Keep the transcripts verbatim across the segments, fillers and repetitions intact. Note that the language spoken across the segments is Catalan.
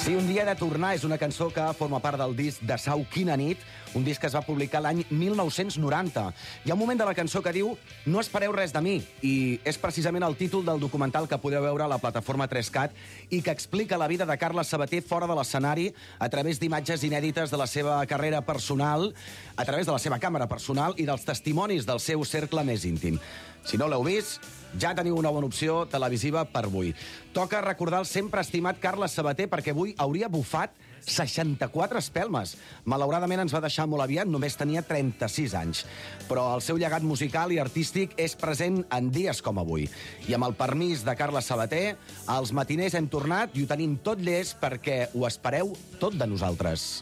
Sí, un dia de tornar és una cançó que forma part del disc de Sau Quina nit, un disc que es va publicar l'any mil nou-cents noranta. Hi ha un moment de la cançó que diu «No espereu res de mi», i és precisament el títol del documental que podeu veure a la plataforma tres cat i que explica la vida de Carles Sabater fora de l'escenari a través d'imatges inèdites de la seva carrera personal, a través de la seva càmera personal i dels testimonis del seu cercle més íntim. Si no l'heu vist, ja teniu una bona opció televisiva per avui. Toca recordar el sempre estimat Carles Sabater perquè avui hauria bufat seixanta-quatre espelmes. Malauradament ens va deixar molt aviat, només tenia trenta-sis anys. Però el seu llegat musical i artístic és present en dies com avui. I amb el permís de Carles Sabater, als matiners hem tornat i ho tenim tot llest perquè ho espereu tot de nosaltres.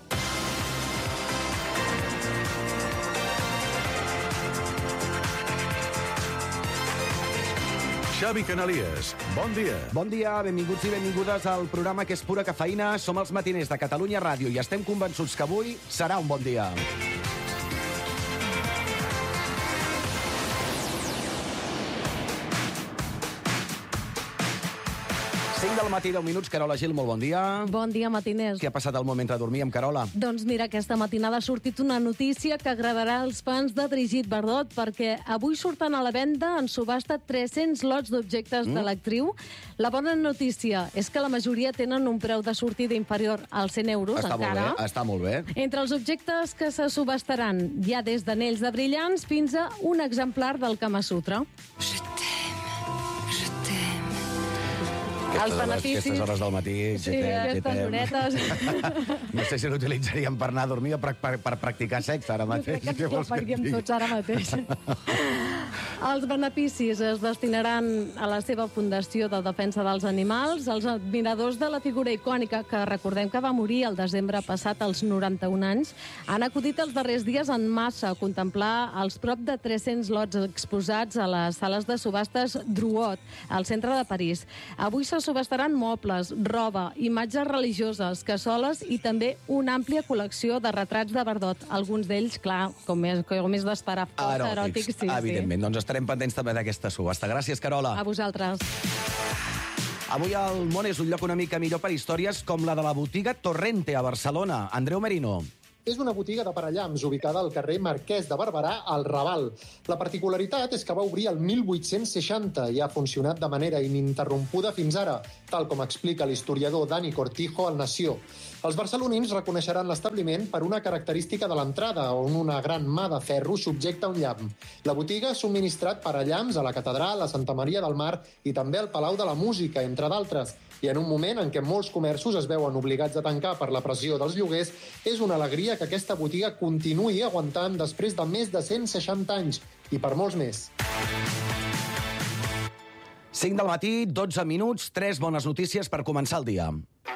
Xavi Canalies, bon dia. Bon dia, benvinguts i benvingudes al programa que és pura cafeïna. Som els matiners de Catalunya Ràdio i estem convençuts que avui serà un bon dia. cinc del matí, deu minuts. Carola Gil, molt bon dia. Bon dia, matiners. Què ha passat al moment de dormir amb Carola? Doncs mira, aquesta matinada ha sortit una notícia que agradarà als fans de Brigitte Bardot, perquè avui surten a la venda en subhasta tres-cents lots d'objectes mm. de l'actriu. La bona notícia és que la majoria tenen un preu de sortida inferior als cent euros, està encara. Molt bé, està molt bé. Entre els objectes que se subhastaran hi ha des d'anells de brillants fins a un exemplar del Kama Sutra. Aquestes Els beneficis... Hores, aquestes hores del matí... Sí, aquestes horetes... No sé si l'utilitzaríem per anar a dormir o per, per, per practicar sexe ara mateix. Jo crec que ens faríem tots ara mateix. Els beneficis es destinaran a la seva fundació de defensa dels animals. Els admiradors de la figura icònica, que recordem que va morir el desembre passat als noranta-un anys, han acudit els darrers dies en massa a contemplar els prop de tres-cents lots exposats a les sales de subhastes Drouot, al centre de París. Avui se subhastaran mobles, roba, imatges religioses, cassoles i també una àmplia col·lecció de retrats de Bardot. Alguns d'ells, clar, com és, com és d'esperar, força eròtics. Sí, evidentment. Sí. Doncs estarem pendents també d'aquesta subhasta. Gràcies, Carola. A vosaltres. Avui el món és un lloc una mica millor per històries com la de la botiga Torrente a Barcelona. Andreu Merino. És una botiga de parellams ubicada al carrer Marquès de Barberà, al Raval. La particularitat és que va obrir el mil vuit-cents seixanta i ha funcionat de manera ininterrompuda fins ara, tal com explica l'historiador Dani Cortijo al Nació. Els barcelonins reconeixeran l'establiment per una característica de l'entrada, on una gran mà de ferro subjecta un llamp. La botiga ha subministrat parellams a la catedral, a Santa Maria del Mar i també al Palau de la Música, entre d'altres. I en un moment en què molts comerços es veuen obligats a tancar per la pressió dels lloguers, és una alegria que aquesta botiga continuï aguantant després de més de cent seixanta anys, i per molts més. cinc del matí, dotze minuts, tres bones notícies per començar el dia.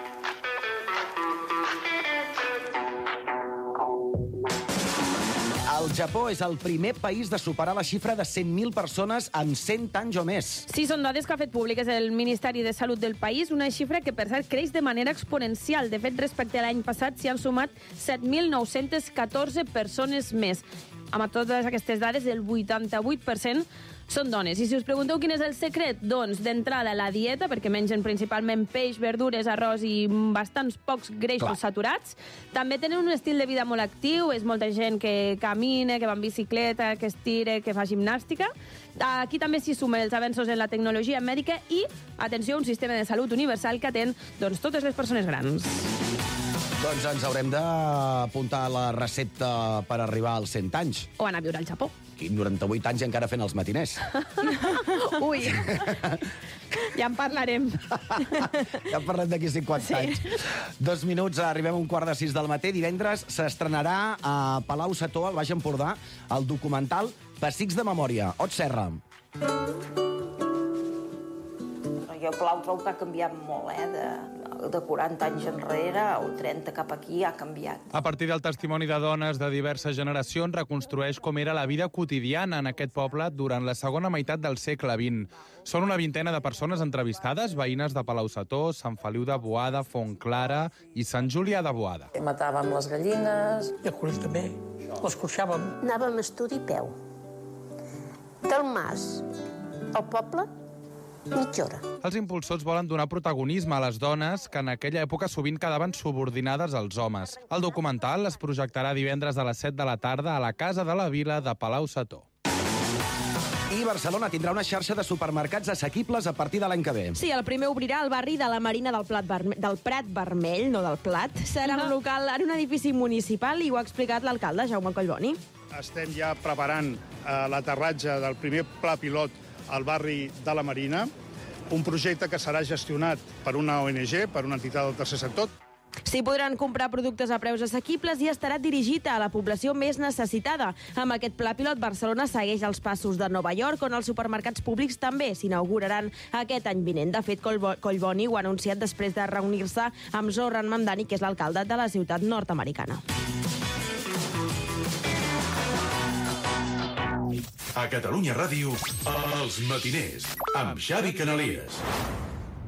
El Japó és el primer país de superar la xifra de cent mil persones en cent anys o més. Sí, són dades que ha fet públiques el Ministeri de Salut del país, una xifra que, per cert, creix de manera exponencial. De fet, respecte a l'any passat, s'hi han sumat set mil nou-cents catorze persones més. Amb totes aquestes dades, el vuitanta-vuit per cent són dones. I si us pregunteu quin és el secret, doncs, d'entrada, la dieta, perquè mengen principalment peix, verdures, arròs i bastants pocs greixos Clar. saturats. També tenen un estil de vida molt actiu, és molta gent que camina, que va en bicicleta, que estira, que fa gimnàstica. Aquí també s'hi sumen els avenços en la tecnologia mèdica i, atenció, un sistema de salut universal que atén doncs, totes les persones grans. Doncs ens haurem d'apuntar la recepta per arribar als cent anys. O anar a viure al Japó. Aquí, noranta-vuit anys i encara fent els matiners. Ui, ja en parlarem. Ja en parlem d'aquí cinquanta sí. anys. Dos minuts, arribem a un quart de sis del matí. Divendres s'estrenarà a Palau-Sató, al Baix Empordà, el documental Pessics de memòria. Ot Serra. Jo Palau trobo que ha canviat molt, eh? De, de quaranta anys enrere o trenta cap aquí ha canviat. A partir del testimoni de dones de diverses generacions reconstrueix com era la vida quotidiana en aquest poble durant la segona meitat del segle vint. Són una vintena de persones entrevistades, veïnes de Palau-Sató, Sant Feliu de Boada, Fontclara i Sant Julià de Boada. Matàvem les gallines. I el conill també. L'escorxàvem. Anàvem a estudi peu. Del mas al poble Mitja hora. Els impulsors volen donar protagonisme a les dones que en aquella època sovint quedaven subordinades als homes. El documental es projectarà divendres a les set de la tarda a la Casa de la Vila de Palau-Sató. I Barcelona tindrà una xarxa de supermercats assequibles a partir de l'any que ve. Sí, el primer obrirà al barri de la Marina del, Plat Verme del Prat Vermell, no del Plat. Serà un local en un edifici municipal i ho ha explicat l'alcalde, Jaume Collboni. Estem ja preparant eh, l'aterratge del primer pla pilot al barri de la Marina, un projecte que serà gestionat per una O N G, per una entitat del tercer sector. S'hi podran comprar productes a preus assequibles i estarà dirigit a la població més necessitada. Amb aquest pla pilot, Barcelona segueix els passos de Nova York, on els supermercats públics també s'inauguraran aquest any vinent. De fet, Collboni ho ha anunciat després de reunir-se amb Zoran Mamdani, que és l'alcalde de la ciutat nord-americana. A Catalunya Ràdio, Els Matiners, amb Xavi Canalies.